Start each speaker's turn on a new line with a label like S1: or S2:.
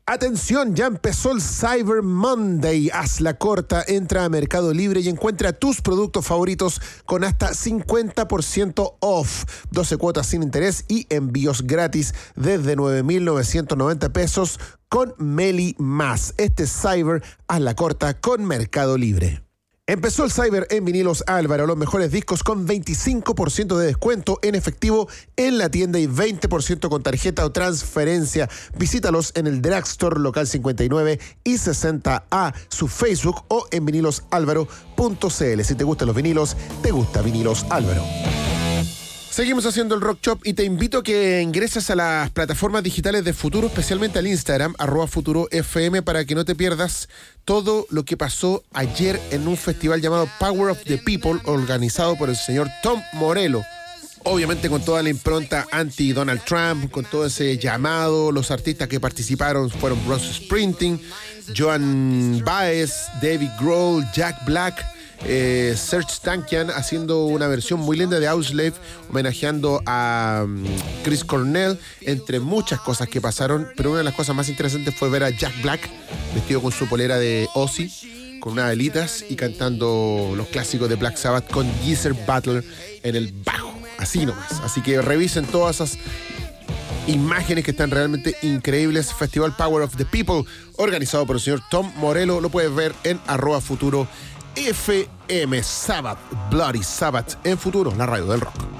S1: Atención, ya empezó el Cyber Monday. Hazla corta, entra a Mercado Libre y encuentra tus productos favoritos con hasta 50% off. 12 cuotas sin interés y envíos gratis desde 9,990 pesos con Meli Más. Este es Cyber, hazla corta con Mercado Libre. Empezó el Cyber en Vinilos Álvaro, los mejores discos con 25% de descuento en efectivo en la tienda y 20% con tarjeta o transferencia. Visítalos en el Drugstore Local 59 y 60A, su Facebook o en vinilosálvaro.cl. Si te gustan los vinilos, te gusta Vinilos Álvaro. Seguimos haciendo el Rock Shop y te invito a que ingreses a las plataformas digitales de Futuro, especialmente al Instagram, @FuturoFM, para que no te pierdas todo lo que pasó ayer en un festival llamado Power of the People, organizado por el señor Tom Morello. Obviamente con toda la impronta anti-Donald Trump, con todo ese llamado. Los artistas que participaron fueron Bruce Springsteen, Joan Baez, David Grohl, Jack Black, Serge Tankian haciendo una versión muy linda de Auslave, homenajeando a Chris Cornell, entre muchas cosas que pasaron. Pero una de las cosas más interesantes fue ver a Jack Black vestido con su polera de Ozzy, con unas velitas y cantando los clásicos de Black Sabbath con Geezer Butler en el bajo, así nomás. Así que revisen todas esas imágenes que están realmente increíbles. Festival Power of the People, organizado por el señor Tom Morello. Lo puedes ver en @FuturoFM. Sabbath, Bloody Sabbath en Futuro, la radio del rock.